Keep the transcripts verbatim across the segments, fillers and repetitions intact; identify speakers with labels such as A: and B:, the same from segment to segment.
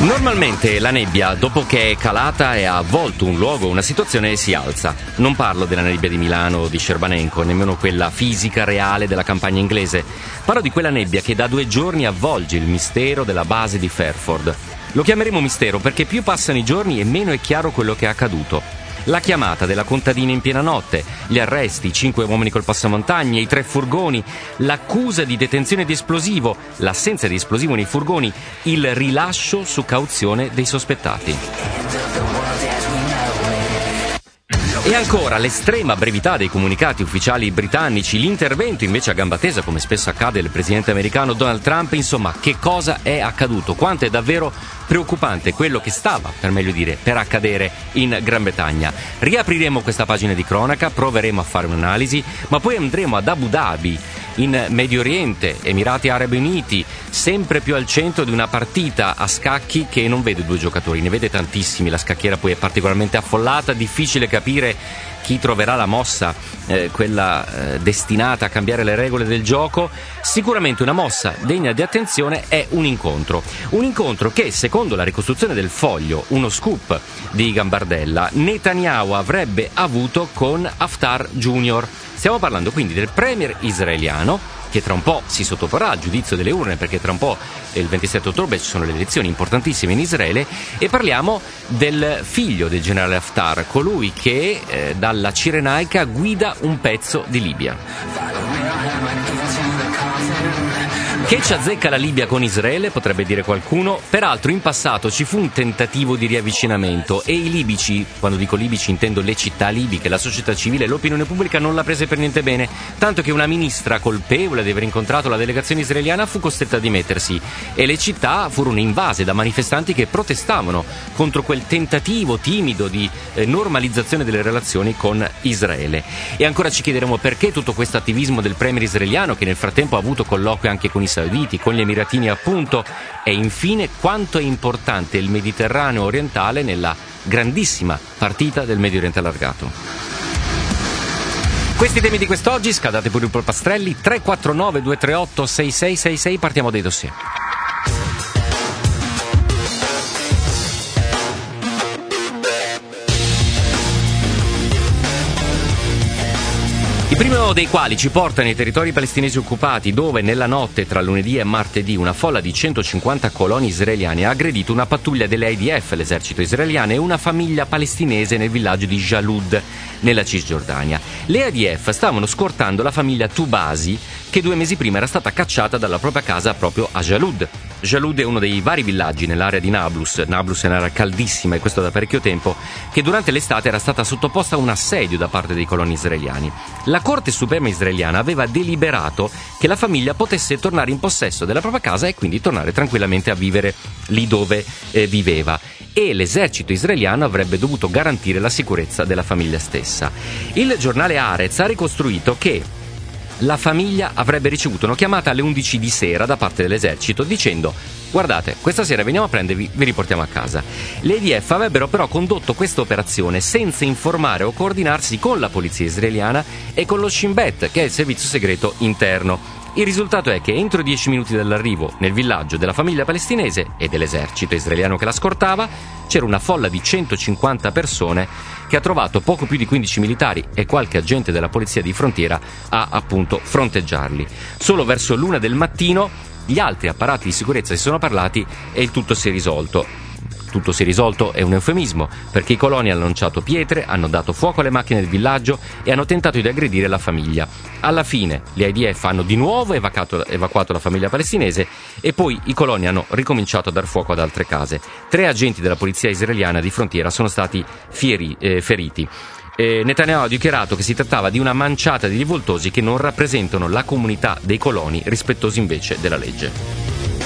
A: Normalmente la nebbia, dopo che è calata e ha avvolto un luogo o una situazione, si alza. Non parlo della nebbia di Milano o di Scerbanenko, nemmeno quella fisica reale della campagna inglese. Parlo di quella nebbia che da due giorni avvolge il mistero della base di Fairford. Lo chiameremo mistero perché più passano i giorni e meno è chiaro quello che è accaduto. La chiamata della contadina in piena notte, gli arresti, i cinque uomini col passamontagne, i tre furgoni, l'accusa di detenzione di esplosivo, l'assenza di esplosivo nei furgoni, il rilascio su cauzione dei sospettati. E ancora l'estrema brevità dei comunicati ufficiali britannici, l'intervento invece a gamba tesa, come spesso accade, del presidente americano Donald Trump. Insomma, che cosa è accaduto? Quanto è davvero preoccupante quello che stava, per meglio dire, per accadere in Gran Bretagna. Riapriremo questa pagina di cronaca, proveremo a fare un'analisi, ma poi andremo ad Abu Dhabi, in Medio Oriente, Emirati Arabi Uniti, sempre più al centro di una partita a scacchi che non vede due giocatori, ne vede tantissimi. La scacchiera poi è particolarmente affollata, difficile capire chi troverà la mossa, eh, quella eh, destinata a cambiare le regole del gioco. Sicuramente una mossa degna di attenzione è un incontro. Un incontro che, secondo la ricostruzione del Foglio, uno scoop di Gambardella, Netanyahu avrebbe avuto con Haftar Junior. Stiamo parlando quindi del premier israeliano, che tra un po' si sottoporrà al giudizio delle urne, perché tra un po', il ventisette ottobre, ci sono le elezioni importantissime in Israele, e parliamo del figlio del generale Haftar, colui che eh, dalla Cirenaica guida un pezzo di Libia. Che ci azzecca la Libia con Israele, potrebbe dire qualcuno. Peraltro in passato ci fu un tentativo di riavvicinamento e i libici, quando dico libici intendo le città libiche, la società civile, l'opinione pubblica non l'ha prese per niente bene, tanto che una ministra colpevole di aver incontrato la delegazione israeliana fu costretta a dimettersi e le città furono invase da manifestanti che protestavano contro quel tentativo timido di eh, normalizzazione delle relazioni con Israele. E ancora ci chiederemo perché tutto questo attivismo del premier israeliano, che nel frattempo ha avuto colloqui anche con i Sauditi, con gli Emiratini appunto, e infine quanto è importante il Mediterraneo orientale nella grandissima partita del Medio Oriente allargato. Questi temi di quest'oggi, scaldate pure un po' Pastrelli, tre quattro nove due tre otto sei sei sei sei, partiamo dai dossier. Il primo dei quali ci porta nei territori palestinesi occupati, dove nella notte tra lunedì e martedì una folla di centocinquanta coloni israeliani ha aggredito una pattuglia delle I D F, l'esercito israeliano, e una famiglia palestinese nel villaggio di Jalud, nella Cisgiordania. Le I D F stavano scortando la famiglia Tubasi, che due mesi prima era stata cacciata dalla propria casa proprio a Jalud. Jalud è uno dei vari villaggi nell'area di Nablus. Nablus è un'area caldissima, e questo da parecchio tempo, che durante l'estate era stata sottoposta a un assedio da parte dei coloni israeliani. La Corte Suprema israeliana aveva deliberato che la famiglia potesse tornare in possesso della propria casa e quindi tornare tranquillamente a vivere lì dove eh, viveva, e l'esercito israeliano avrebbe dovuto garantire la sicurezza della famiglia stessa. Il giornale Haaretz ha ricostruito che la famiglia avrebbe ricevuto una chiamata alle undici di sera da parte dell'esercito dicendo: guardate, questa sera veniamo a prendervi, vi riportiamo a casa. Le I D F avrebbero però condotto questa operazione senza informare o coordinarsi con la polizia israeliana e con lo Shin Bet, che è il servizio segreto interno. Il risultato è che entro dieci minuti dall'arrivo nel villaggio della famiglia palestinese e dell'esercito israeliano che la scortava c'era una folla di centocinquanta persone che ha trovato poco più di quindici militari e qualche agente della polizia di frontiera a appunto fronteggiarli. Solo verso l'una del mattino gli altri apparati di sicurezza si sono parlati e il tutto si è risolto. Tutto si è risolto è un eufemismo, perché i coloni hanno lanciato pietre, hanno dato fuoco alle macchine del villaggio e hanno tentato di aggredire la famiglia. Alla fine gli I D F hanno di nuovo evacuato, evacuato la famiglia palestinese e poi i coloni hanno ricominciato a dar fuoco ad altre case. Tre agenti della polizia israeliana di frontiera sono stati fieri, eh, feriti. Eh, Netanyahu ha dichiarato che si trattava di una manciata di rivoltosi che non rappresentano la comunità dei coloni, rispettosi invece della legge.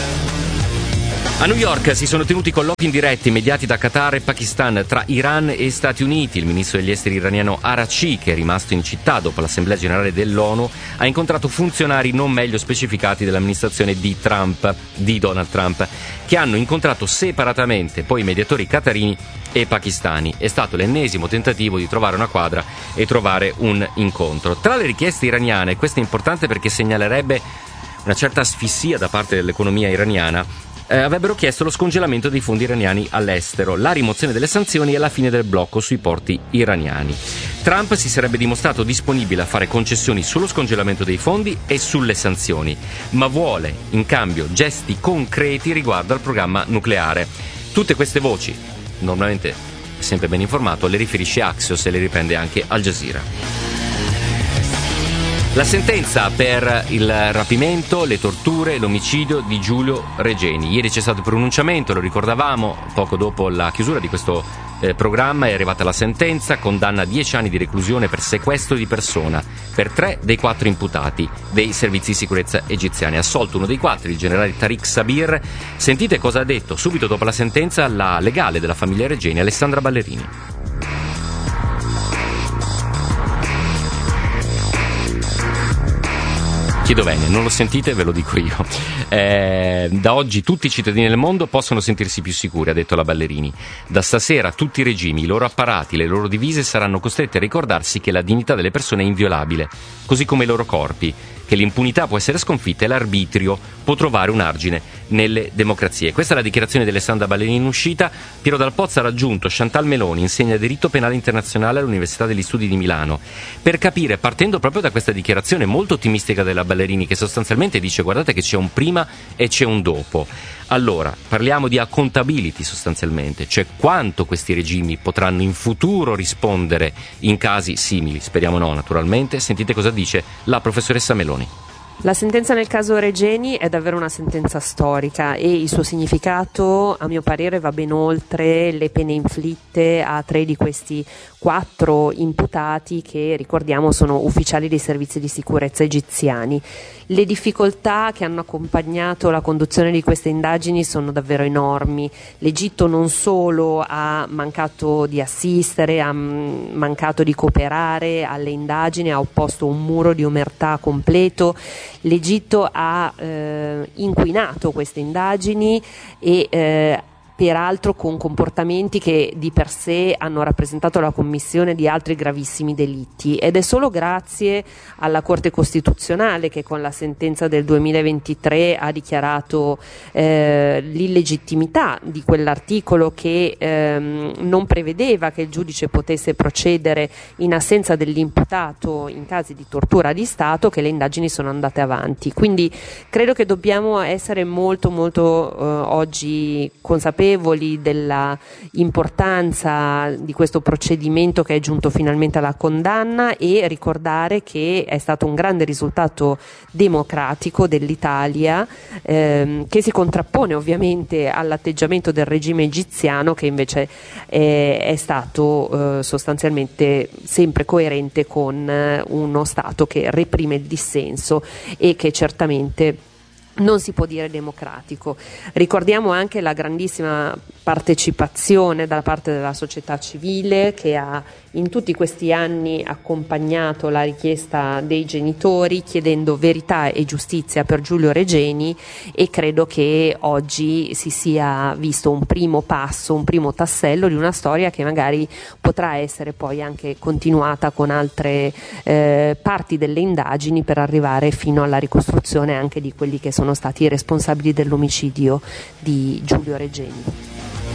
A: A New York si sono tenuti colloqui indiretti mediati da Qatar e Pakistan tra Iran e Stati Uniti. Il ministro degli esteri iraniano Araghchi, che è rimasto in città dopo l'Assemblea Generale dell'ONU, ha incontrato funzionari non meglio specificati dell'amministrazione di Trump, di Donald Trump, che hanno incontrato separatamente poi i mediatori qatarini e pakistani. È stato l'ennesimo tentativo di trovare una quadra e trovare un incontro. Tra le richieste iraniane, questo è importante perché segnalerebbe una certa asfissia da parte dell'economia iraniana, eh, avrebbero chiesto lo scongelamento dei fondi iraniani all'estero, la rimozione delle sanzioni e la fine del blocco sui porti iraniani. Trump si sarebbe dimostrato disponibile a fare concessioni sullo scongelamento dei fondi e sulle sanzioni, ma vuole in cambio gesti concreti riguardo al programma nucleare. Tutte queste voci, normalmente sempre ben informato, le riferisce Axios e le riprende anche Al Jazeera. La sentenza per il rapimento, le torture, l'omicidio di Giulio Regeni. Ieri c'è stato il pronunciamento, lo ricordavamo, poco dopo la chiusura di questo eh, programma è arrivata la sentenza, condanna a dieci anni di reclusione per sequestro di persona per tre dei quattro imputati dei servizi di sicurezza egiziani. Assolto uno dei quattro, il generale Tariq Sabir. Sentite cosa ha detto subito dopo la sentenza la legale della famiglia Regeni, Alessandra Ballerini. Chiedo bene, non lo sentite? Ve lo dico io. Eh, da oggi tutti i cittadini del mondo possono sentirsi più sicuri, ha detto la Ballerini. Da stasera tutti i regimi, i loro apparati, le loro divise saranno costretti a ricordarsi che la dignità delle persone è inviolabile, così come i loro corpi, che l'impunità può essere sconfitta e l'arbitrio può trovare un argine nelle democrazie. Questa è la dichiarazione di Alessandra Ballerini in uscita. Piero Dal Pozzo ha raggiunto Chantal Meloni, insegna diritto penale internazionale all'Università degli Studi di Milano, per capire, partendo proprio da questa dichiarazione molto ottimistica della Ballerini, che sostanzialmente dice: guardate che c'è un prima e c'è un dopo. Allora, parliamo di accountability sostanzialmente, cioè quanto questi regimi potranno in futuro rispondere in casi simili. Speriamo no, naturalmente. Sentite cosa dice la professoressa Meloni.
B: La sentenza nel caso Regeni è davvero una sentenza storica e il suo significato, a mio parere, va ben oltre le pene inflitte a tre di questi quattro imputati che, ricordiamo, sono ufficiali dei servizi di sicurezza egiziani. Le difficoltà che hanno accompagnato la conduzione di queste indagini sono davvero enormi. L'Egitto non solo ha mancato di assistere, ha mancato di cooperare alle indagini, ha opposto un muro di omertà completo. L'Egitto ha eh, inquinato queste indagini e eh, peraltro con comportamenti che di per sé hanno rappresentato la commissione di altri gravissimi delitti, ed è solo grazie alla Corte Costituzionale che con la sentenza del duemilaventitré ha dichiarato eh, l'illegittimità di quell'articolo che ehm, non prevedeva che il giudice potesse procedere in assenza dell'imputato in casi di tortura di Stato, che le indagini sono andate avanti. Quindi credo che dobbiamo essere molto molto eh, oggi consapevoli della importanza di questo procedimento che è giunto finalmente alla condanna, e ricordare che è stato un grande risultato democratico dell'Italia ehm, che si contrappone ovviamente all'atteggiamento del regime egiziano, che invece è, è stato eh, sostanzialmente sempre coerente con eh, uno Stato che reprime il dissenso e che certamente non si può dire democratico. Ricordiamo anche la grandissima partecipazione da parte della società civile, che ha in tutti questi anni accompagnato la richiesta dei genitori chiedendo verità e giustizia per Giulio Regeni, e credo che oggi si sia visto un primo passo, un primo tassello di una storia che magari potrà essere poi anche continuata con altre eh, parti delle indagini, per arrivare fino alla ricostruzione anche di quelli che sono stati i responsabili dell'omicidio di Giulio Regeni.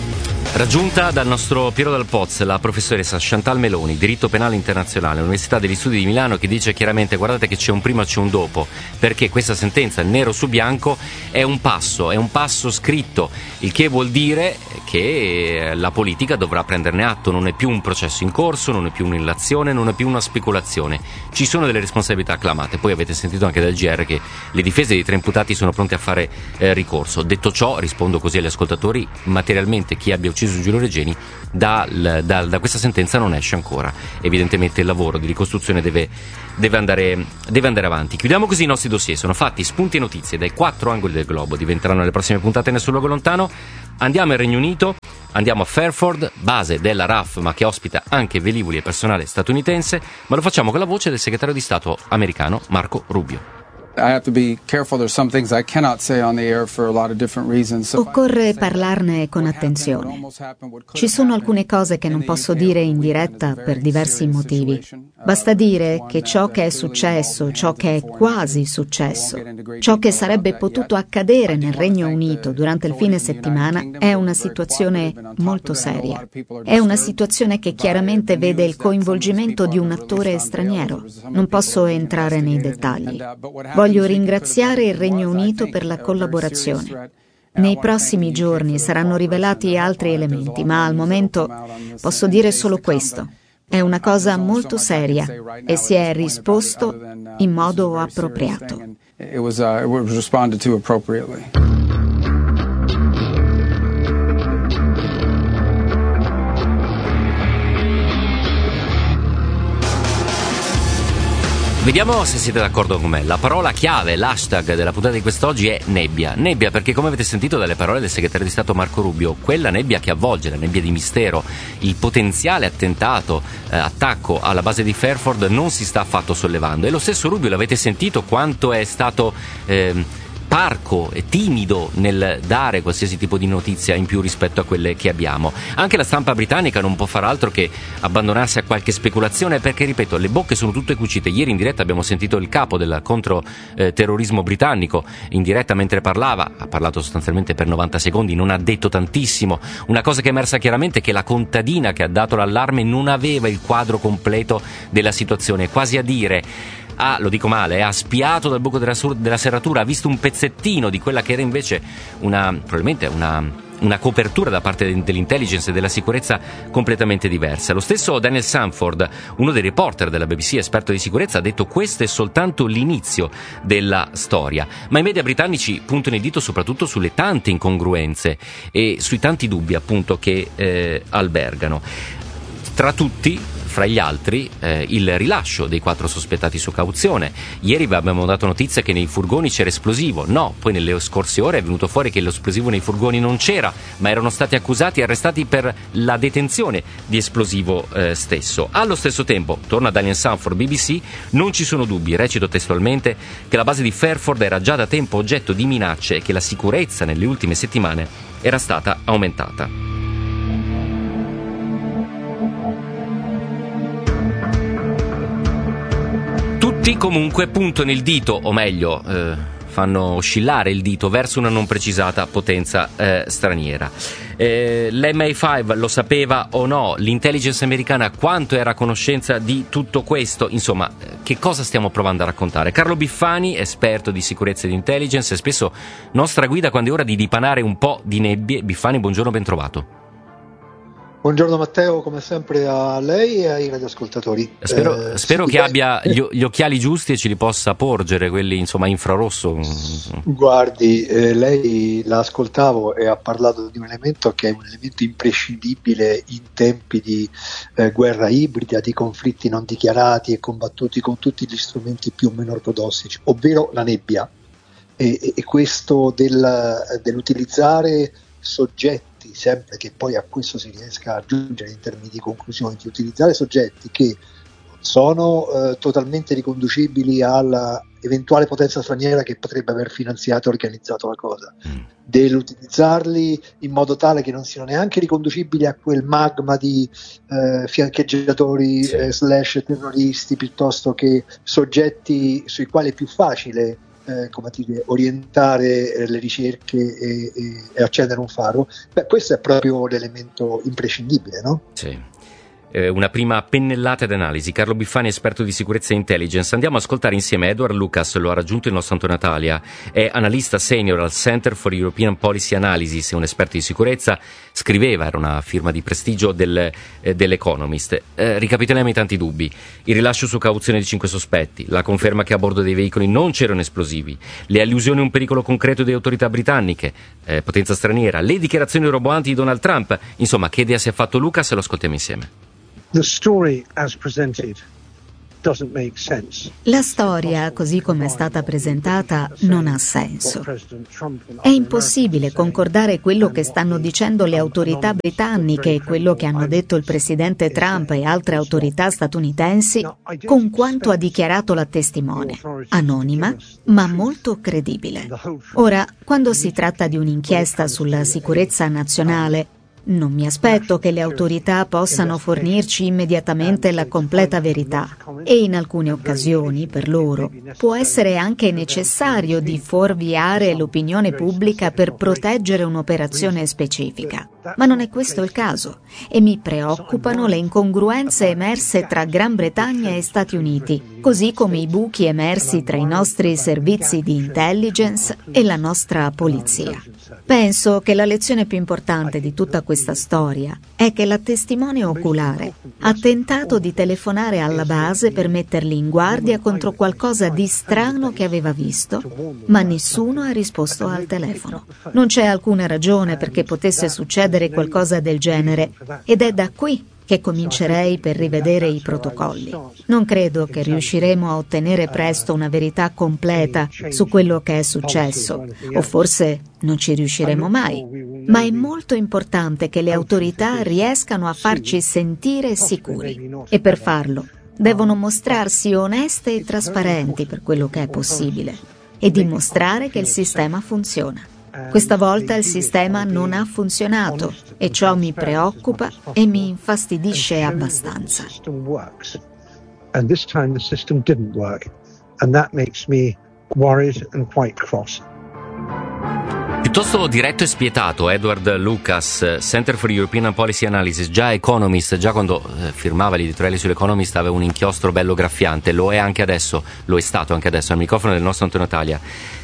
A: Raggiunta dal nostro Piero Dal Pozzo la professoressa Chantal Meloni, diritto penale internazionale all'Università degli Studi di Milano, che dice chiaramente: guardate che c'è un prima e c'è un dopo, perché questa sentenza nero su bianco è un passo, è un passo scritto, il che vuol dire che la politica dovrà prenderne atto. Non è più un processo in corso, non è più un'illazione, non è più una speculazione, ci sono delle responsabilità acclamate. Poi avete sentito anche dal G R che le difese dei tre imputati sono pronte a fare eh, ricorso. Detto ciò, rispondo così agli ascoltatori: materialmente chi abbia ucciso Giulio Regeni da, da, da questa sentenza non esce ancora. Evidentemente il lavoro di ricostruzione deve, deve, andare, deve andare avanti. Chiudiamo così i nostri dossier. Sono fatti spunti e notizie dai quattro angoli del globo, diventeranno le prossime puntate Nessun Luogo Lontano. Andiamo al Regno Unito, andiamo a Fairford, base della R A F ma che ospita anche velivoli e personale statunitense, ma lo facciamo con la voce del segretario di Stato americano Marco Rubio.
C: Occorre parlarne con attenzione. Ci sono alcune cose che non posso dire in diretta per diversi motivi. Basta dire che ciò che è successo, ciò che è quasi successo, ciò che sarebbe potuto accadere nel Regno Unito durante il fine settimana è una situazione molto seria. È una situazione che chiaramente vede il coinvolgimento di un attore straniero. Non posso entrare nei dettagli. Voglio ringraziare il Regno Unito per la collaborazione. Nei prossimi giorni saranno rivelati altri elementi, ma al momento posso dire solo questo. È una cosa molto seria e si è risposto in modo appropriato.
A: Vediamo se siete d'accordo con me. La parola chiave, l'hashtag della puntata di quest'oggi è nebbia. Nebbia perché, come avete sentito dalle parole del segretario di Stato Marco Rubio, quella nebbia che avvolge, la nebbia di mistero, il potenziale attentato, eh, attacco alla base di Fairford non si sta affatto sollevando. E lo stesso Rubio, l'avete sentito quanto è stato eh, parco e timido nel dare qualsiasi tipo di notizia in più rispetto a quelle che abbiamo. Anche la stampa britannica non può far altro che abbandonarsi a qualche speculazione perché, ripeto, le bocche sono tutte cucite. Ieri in diretta abbiamo sentito il capo del controterrorismo britannico in diretta mentre parlava, ha parlato sostanzialmente per novanta secondi, non ha detto tantissimo. Una cosa che è emersa chiaramente è che la contadina che ha dato l'allarme non aveva il quadro completo della situazione, quasi a dire ha, lo dico male, ha spiato dal buco della, sur- della serratura, ha visto un pezzettino di quella che era invece una, probabilmente una, una copertura da parte de- dell'intelligence e della sicurezza completamente diversa. Lo stesso Daniel Sanford, uno dei reporter della B B C, esperto di sicurezza, ha detto: questo è soltanto l'inizio della storia. Ma i media britannici puntano il dito soprattutto sulle tante incongruenze e sui tanti dubbi appunto che eh, albergano. Tra tutti, fra gli altri, eh, il rilascio dei quattro sospettati su cauzione. Ieri vi abbiamo dato notizia che nei furgoni c'era esplosivo. No, poi nelle scorse ore è venuto fuori che l'esplosivo nei furgoni non c'era, ma erano stati accusati e arrestati per la detenzione di esplosivo eh, stesso. Allo stesso tempo, torna Daniel Sanford, B B C, non ci sono dubbi, recito testualmente, che la base di Fairford era già da tempo oggetto di minacce e che la sicurezza nelle ultime settimane era stata aumentata. Tutti comunque puntano il dito, o meglio, eh, fanno oscillare il dito verso una non precisata potenza eh, straniera. Eh, L'M I cinque lo sapeva o no? L'intelligence americana quanto era a conoscenza di tutto questo? Insomma, che cosa stiamo provando a raccontare? Carlo Biffani, esperto di sicurezza e di intelligence, e spesso nostra guida quando è ora di dipanare un po' di nebbie. Biffani, buongiorno, ben trovato.
D: Buongiorno Matteo, come sempre a lei e ai radioascoltatori.
A: Spero, eh, spero sì, che beh, abbia gli, gli occhiali giusti e ce li possa porgere, quelli insomma infrarosso.
D: Guardi, eh, lei la ascoltavo e ha parlato di un elemento che è un elemento imprescindibile in tempi di eh, guerra ibrida, di conflitti non dichiarati e combattuti con tutti gli strumenti più o meno ortodossi, ovvero la nebbia. E, e, e questo del, dell'utilizzare soggetti, sempre che poi a questo si riesca a giungere in termini di conclusione, di utilizzare soggetti che sono eh, totalmente riconducibili alla eventuale potenza straniera che potrebbe aver finanziato e organizzato la cosa, mm. dell'utilizzarli in modo tale che non siano neanche riconducibili a quel magma di eh, fiancheggiatori sì. eh, slash terroristi, piuttosto che soggetti sui quali è più facile Eh, come dire, orientare eh, le ricerche e, e, e accendere un faro. Beh, questo è proprio l'elemento imprescindibile, no?
A: Sì. Eh, una prima pennellata d'analisi. Carlo Biffani, esperto di sicurezza e intelligence. Andiamo ad ascoltare insieme Edward Lucas, lo ha raggiunto il nostro Antonio Natalia, è analista senior al Center for European Policy Analysis, è un esperto di sicurezza, scriveva, era una firma di prestigio del, eh, dell'Economist. Eh, ricapitoliamo i tanti dubbi: il rilascio su cauzione di cinque sospetti, la conferma che a bordo dei veicoli non c'erano esplosivi, le allusioni a un pericolo concreto delle autorità britanniche, eh, potenza straniera, le dichiarazioni roboanti di Donald Trump. Insomma, che idea si è fatto Lucas? Lo ascoltiamo insieme.
E: The story as presented
C: La storia, così come è stata presentata, non ha senso. È impossibile concordare quello che stanno dicendo le autorità britanniche e quello che hanno detto il presidente Trump e altre autorità statunitensi con quanto ha dichiarato la testimone, anonima ma molto credibile. Ora, quando si tratta di un'inchiesta sulla sicurezza nazionale, non mi aspetto che le autorità possano fornirci immediatamente la completa verità e in alcune occasioni, per loro, può essere anche necessario di fuorviare l'opinione pubblica per proteggere un'operazione specifica. Ma non è questo il caso e mi preoccupano le incongruenze emerse tra Gran Bretagna e Stati Uniti, così come i buchi emersi tra i nostri servizi di intelligence e la nostra polizia. Penso che la lezione più importante di tutta questa storia è che la testimone oculare ha tentato di telefonare alla base per metterli in guardia contro qualcosa di strano che aveva visto, ma nessuno ha risposto al telefono. Non c'è alcuna ragione perché potesse succedere qualcosa del genere ed è da qui che comincerei per rivedere i protocolli. Non credo che riusciremo a ottenere presto una verità completa su quello che è successo, o forse non ci riusciremo mai, ma è molto importante che le autorità riescano a farci sentire sicuri e per farlo devono mostrarsi oneste e trasparenti per quello che è possibile e dimostrare che il sistema funziona. Questa volta il sistema non ha funzionato e ciò mi preoccupa e mi infastidisce abbastanza.
E: And this time the system didn't work, and that makes me worried and quite cross.
A: Piuttosto diretto e spietato, Edward Lucas, Center for European Policy Analysis, già Economist, già quando eh, firmava gli editoriali sull'Economist aveva un inchiostro bello graffiante, lo è anche adesso, lo è stato anche adesso al microfono del nostro Antonio Talia.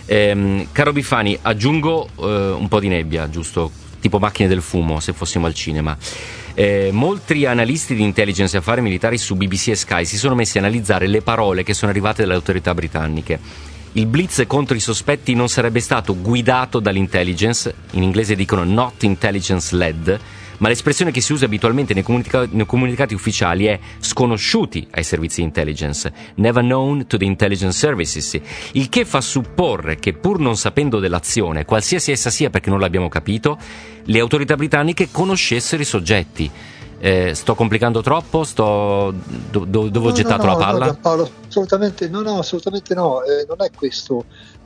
A: Ehm, caro Bifani, aggiungo eh, un po' di nebbia, giusto? Tipo macchine del fumo, se fossimo al cinema. Eh, molti analisti di intelligence e affari militari su B B C e Sky si sono messi a analizzare le parole che sono arrivate dalle autorità britanniche. Il blitz contro i sospetti non sarebbe stato guidato dall'intelligence, in inglese dicono not intelligence led, ma l'espressione che si usa abitualmente nei, comunica- nei comunicati ufficiali è sconosciuti ai servizi di intelligence, never known to the intelligence services, il che fa supporre che pur non sapendo dell'azione, qualsiasi essa sia perché non l'abbiamo capito, le autorità britanniche conoscessero i soggetti. Eh, sto complicando troppo? Sto do, do, dove ho
D: no,
A: gettato
D: no,
A: la palla?
D: No, Paolo, assolutamente no, no, assolutamente no, eh, non è questo.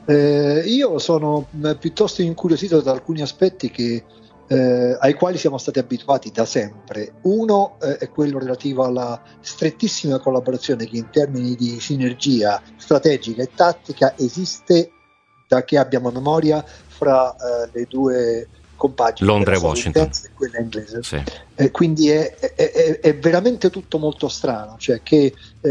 D: Eh, io sono mh, piuttosto incuriosito da alcuni aspetti che, eh, ai quali siamo stati abituati da sempre. Uno eh, è quello relativo alla strettissima collaborazione che in termini di sinergia strategica e tattica esiste da che abbiamo memoria fra eh, le due compagini,
A: Londra e Washington,
D: e quella inglese.
A: Sì.
D: Eh, quindi è, è, è, è veramente tutto molto strano, cioè che eh,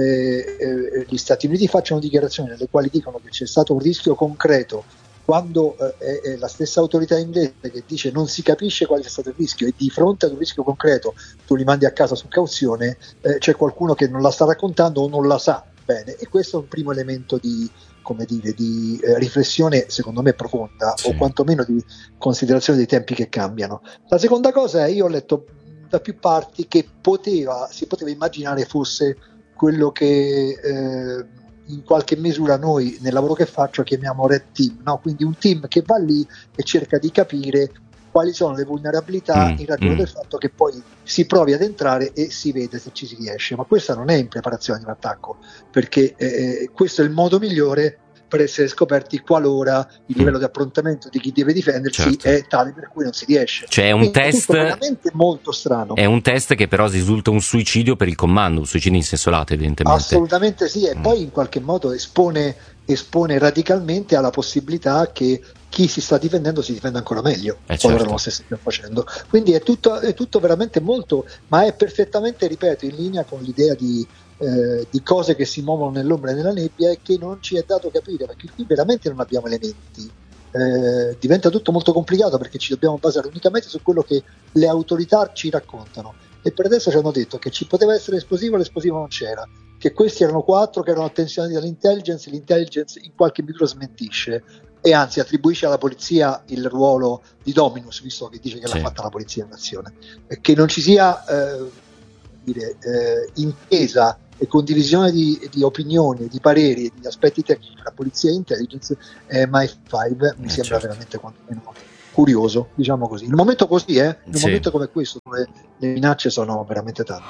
D: eh, gli Stati Uniti facciano dichiarazioni nelle quali dicono che c'è stato un rischio concreto quando eh, è la stessa autorità inglese che dice non si capisce quale sia stato il rischio e di fronte ad un rischio concreto tu li mandi a casa su cauzione, eh, c'è qualcuno che non la sta raccontando o non la sa bene, e questo è un primo elemento di come dire, di eh, riflessione secondo me profonda, sì, o quantomeno di considerazione dei tempi che cambiano. La seconda cosa è, io ho letto da più parti che poteva, si poteva immaginare fosse quello che eh, in qualche misura noi nel lavoro che faccio chiamiamo red team, no? Quindi un team che va lì e cerca di capire quali sono le vulnerabilità mm, in ragione mm. del fatto che poi si provi ad entrare e si vede se ci si riesce, ma questa non è in preparazione di un attacco, perché eh, questo è il modo migliore per essere scoperti qualora il livello mm. di approntamento di chi deve difendersi, certo, è tale per cui non si riesce.
A: Cioè è un
D: Quindi
A: test
D: è veramente molto strano.
A: È un test che però risulta un suicidio per il comando, un suicidio in senso lato evidentemente.
D: Assolutamente sì, e mm. poi in qualche modo espone, espone radicalmente alla possibilità che chi si sta difendendo si difenda ancora meglio,
A: eh certo.
D: non lo stesse più facendo. Quindi è tutto, è tutto veramente molto, ma è perfettamente, ripeto, in linea con l'idea di, eh, di cose che si muovono nell'ombra e nella nebbia e che non ci è dato capire, perché qui veramente non abbiamo elementi. Eh, diventa tutto molto complicato perché ci dobbiamo basare unicamente su quello che le autorità ci raccontano, e per adesso ci hanno detto che ci poteva essere esplosivo, l'esplosivo non c'era, che questi erano quattro che erano attenzionati dall'intelligence, l'intelligence in qualche misura smentisce e anzi attribuisce alla polizia il ruolo di Dominus, visto che dice che sì. l'ha fatta la polizia in azione, che non ci sia eh, dire, eh, intesa e condivisione di, di opinioni, di pareri e di aspetti tecnici tra polizia e intelligence e M I cinque mi sembra certo. veramente quantomeno curioso, diciamo così. In un momento così, eh, in un sì. momento come questo, dove le minacce sono veramente tante.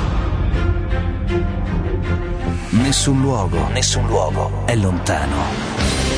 F: Nessun luogo, nessun luogo è lontano.